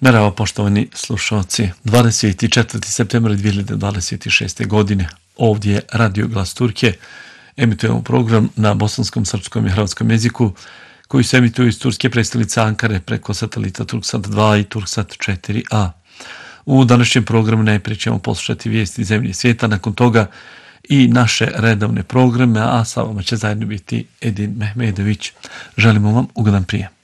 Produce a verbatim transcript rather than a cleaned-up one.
Merhaba poštovani slušalci, dvadeset četvrti septembar dvije hiljade dvadeset šeste. godine, ovdje je Radio Glas Turke, emitujemo program na bosanskom, srpskom i hrvatskom jeziku koji se emituje iz turske prestolice Ankare preko satelita Turksat dva i Turksat četiri a. U današnjem programu najprije ćemo poslušati vijesti zemlje i svijeta, nakon toga i naše redovne programe, a sa vama će zajedno biti Edin Mehmedović. Želimo vam ugodan prijem.